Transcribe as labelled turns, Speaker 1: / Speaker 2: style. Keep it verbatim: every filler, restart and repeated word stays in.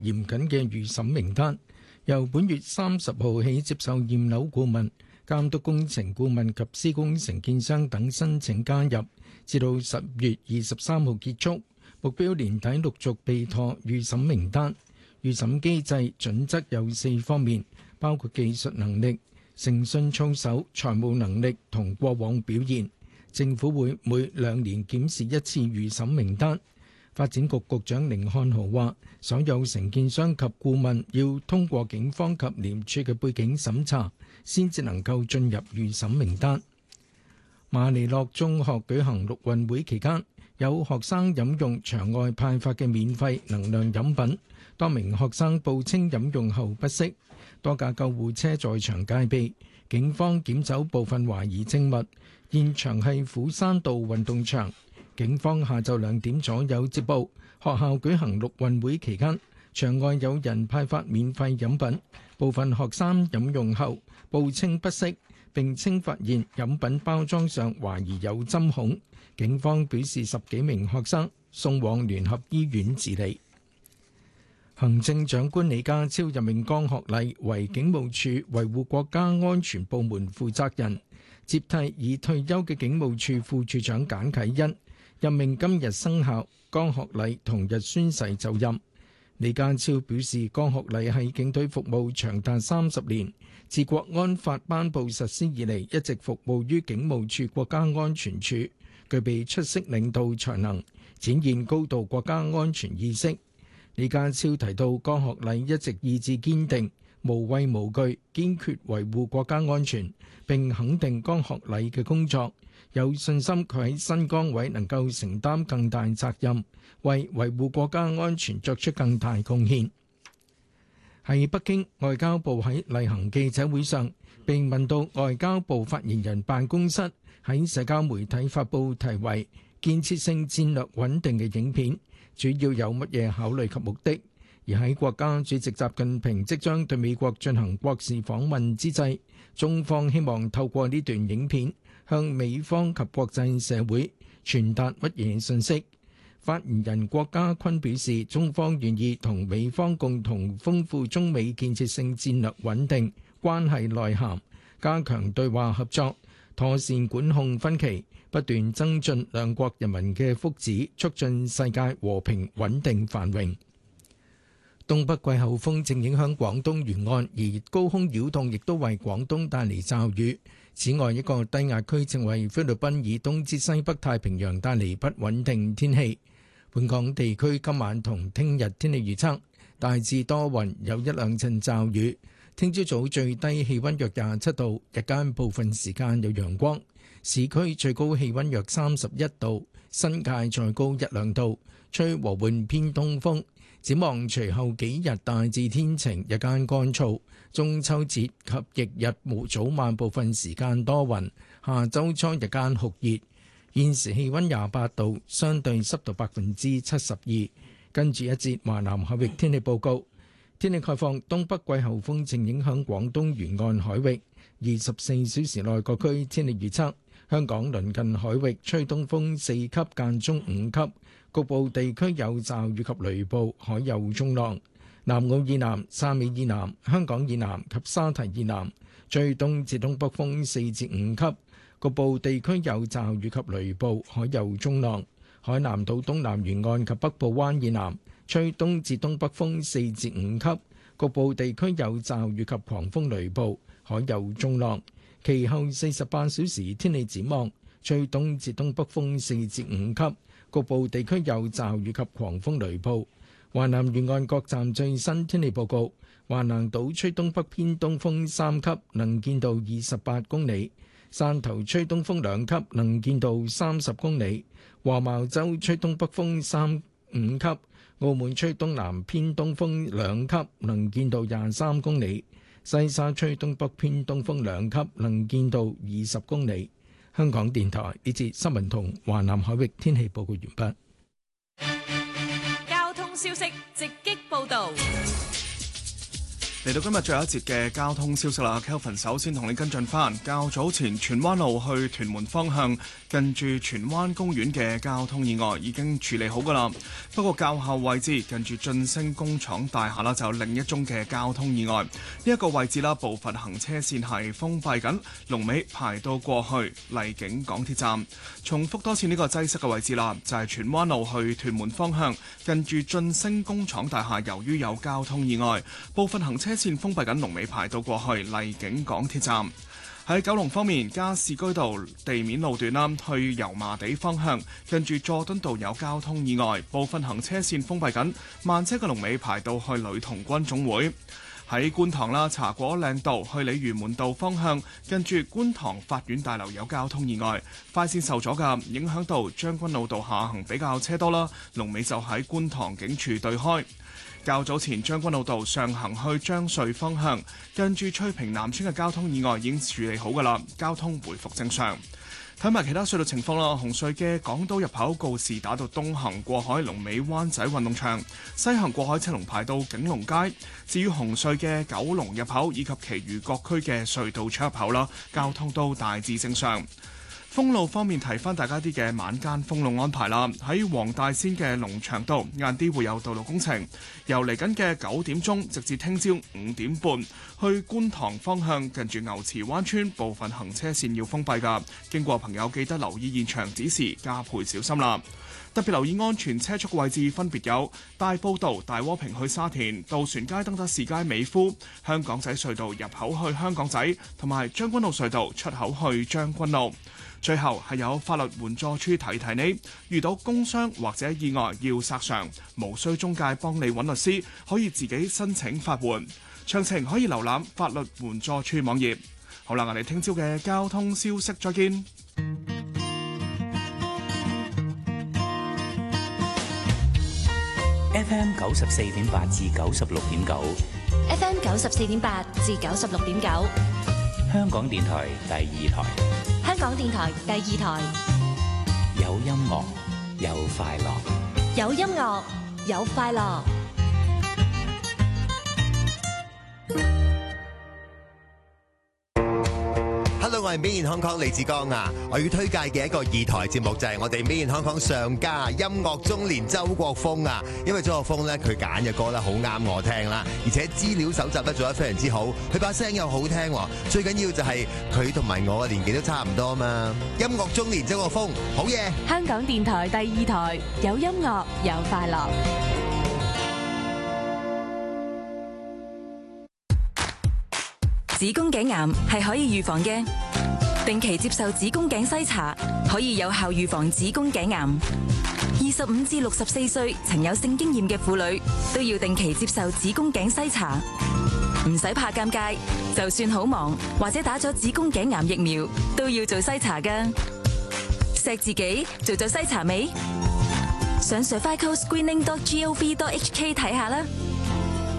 Speaker 1: 嚴謹嘅預審名單，由本月三十號起接受驗樓顧問、監督工程顧問及施工承建商等申請加入，至到十月二十三號結束。目標年底陸續備妥預審名單。預審機制準則有四方面，包括技術能力、誠信操守、財務能力同過往表現。政府會每兩年檢視一次預審名單。發展局局長甯漢豪話：所有承建商及顧問要通過警方及廉署嘅背景審查，先至能夠進入預審名單。馬尼諾中學舉行陸運會期間，有學生飲用場外派發嘅免費能量飲品，多名學生報稱飲用後不適，多架救護車在場戒備，警方檢走部分懷疑證物。現場係虎山道運動場。警方下晝兩點左右接報，學校舉行陸運會期間，場外有人派發免費飲品，部分學生飲用後報稱不適，並稱發現飲品包裝上懷疑有針孔。警方表示十幾名學生送往聯合醫院治理。行政長官李家超任命江學禮為警務處維護國家安全部門負責人，接替已退休嘅警務處副處長簡啟恩。任命今日生效，江學禮同日宣誓就任。李家超表示，江學禮喺警隊服務長達三十年，自國安法頒布實施以嚟，一直服務於警務處國家安全處，具備出色領導才能，展現高度國家安全意識。李家超提到，江學禮一直意志堅定，無畏無懼，堅決維護國家安全，並肯定江學禮嘅工作，有信心佢喺新崗位能夠承擔更大責任，為維護國家安全作出更大貢獻。喺北京，外交部喺例行記者會上被問到外交部發言人辦公室喺社交媒體發布題為建設性戰略穩定嘅影片，主要有乜嘢考慮及目的？而喺國家主席習近平即將對美國進行國事訪問之際，中方希望透過呢段影片向美方及國際社會傳達乜嘢信息？發言人郭家坤表示，中方願意同美方共同豐富中美建設性戰略穩定關係內涵，加強對話合作，妥善管控分歧，不斷增進兩國人民嘅福祉，促進世界和平穩定繁榮。東北季候風正影響廣東沿岸，而高空擾動亦都為廣東帶嚟驟雨。此外，一個低壓區正為菲律賓以東至西北太平洋帶嚟不穩定天氣。本港地區今晚同聽日天氣預測大致多雲，有一兩陣驟雨。聽朝早最低氣溫約廿七度，日間部分時間有陽光。市區最高氣溫約三十一度，新界再高一兩度，吹和緩偏東風。展望隨後幾日大致天晴，日間乾燥。中秋節及翌日早晚部分時間多雲，下周初日間酷熱。現時氣溫廿八度，相對濕度百分之七十二。跟住一節華南海域天氣報告。天氣概況，東北季候風正影響廣東沿岸海域。二十四小時內各區天氣預測：香港鄰近海域吹東風四級間中五級，局部地區有驟雨及雷暴，海有中浪。南澳以南、汕尾以南、香港以南及沙堤以南吹東至東北風四至五級，局部地區有驟雨及雷暴，海有中浪。海南島東南沿岸及北部灣以南吹東至東北風四至五級，局部地區有驟雨及狂風雷暴，海有中浪。其後四十八小時天氣展望，吹東至東北風四至五級，局部地區有驟雨及狂風雷暴。華南沿岸各站最新天氣報告：華南島吹東北偏東風三級，能見度二十八公里；汕頭吹東風兩級，能見度三十公里；黃茅洲吹東北風三五級；澳門吹東南偏東風兩級，能見度廿三公里；西沙吹東北偏東風兩級，能見度二十公里。香港電台呢節新聞同華南海域天氣報告完畢。
Speaker 2: 消息直擊報導。 嚟到今日最後一節嘅交通消息啦 ，Kelvin 首先同你跟進翻。較早前荃灣路去屯門方向，近住荃灣公園嘅交通意外已經處理好噶啦。不過較後位置近住晉升工廠大廈啦，就有另一宗嘅交通意外。呢、這、一個位置啦，部分行車線係封閉緊，龍尾排到過去荔景港鐵站。重複多次呢個擠塞嘅位置啦，就係荃灣路去屯門方向，近住晉升工廠大廈，由於有交通意外，部分行車車線封閉緊，龍尾排到過去荔景港鐵站。喺九龍方面，加士居道地面路段啦，去油麻地方向，近住佐敦道有交通意外，部分行車線封閉緊，慢車嘅龍尾排到去女童軍總會。喺觀塘啦，茶果嶺道去鯉魚門道方向，近住觀塘法院大樓有交通意外，快線受阻嘅，影響到將軍澳道下行比較車多啦，龍尾就喺觀塘警署對開。較早前將軍澳道上行去將穗方向，近住翠屏南村嘅交通意外已經處理好㗎啦，交通回復正常。睇埋其他隧道情況啦，紅隧嘅港島入口告士打道東行過海，龍尾灣仔運動場；西行過海車龍排到景隆街。至於紅隧嘅九龍入口以及其餘各區嘅隧道出入口啦，交通都大致正常。封路方面，提翻大家啲嘅晚間封路安排啦。喺黃大仙嘅龍翔道，晏啲會有道路工程，由嚟緊嘅九點鐘直至聽朝五點半，去觀塘方向近住牛池灣村部分行車線要封閉㗎。經過朋友記得留意現場指示，加倍小心啦。特別留意安全車速位置分別有大埔道大窩坪去沙田、渡船街登打士街美孚、香港仔隧道入口去香港仔，同埋將軍澳隧道出口去將軍澳。最後係有法律援助處提提你，遇到工傷或者意外要索償，無需中介幫你揾律師，可以自己申請法援。詳情可以瀏覽法律援助處網頁。好啦，我哋聽朝嘅交通消息再見。
Speaker 3: F M 九十四點八至九十六點九
Speaker 4: ，F M 九十四點八至九十六點九，
Speaker 3: 香港電台第二台。
Speaker 4: 香港電台第二台，
Speaker 3: 有音樂，有快樂，
Speaker 4: 有音樂，有快樂。
Speaker 5: Hello， 我係 Made in Hong Kong 李志剛啊！我要推介嘅一個二台節目就係我哋 Made in Hong Kong 上家音樂中年周國峰啊！因為周國峰咧佢揀嘅歌咧好啱我聽啦，而且資料搜集得做得非常之好，佢把聲又好聽，最緊要就係佢同埋我嘅年紀都差唔多嘛！音樂中年周國峰，好嘢！
Speaker 6: 香港電台第二台，有音樂有快樂。
Speaker 7: 子宮頸癌係可以預防嘅，定期接受子宮頸篩查可以有效預防子宮頸癌。二十五至六十四歲曾有性經驗嘅婦女都要定期接受子宮頸篩查，唔使怕尷尬，就算好忙或者打咗子宮頸癌疫苗都要做篩查㗎。錫自己做咗篩查未？上 cervical screening dot gov dot hk 睇下啦。